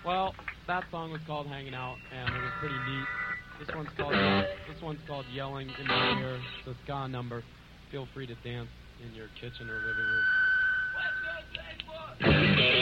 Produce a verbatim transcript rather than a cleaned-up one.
Well, that song was called "Hanging Out," and it was pretty neat. This one's called this one's called "Yelling in My Ear." It's a ska number. Feel free to dance in your kitchen or living room.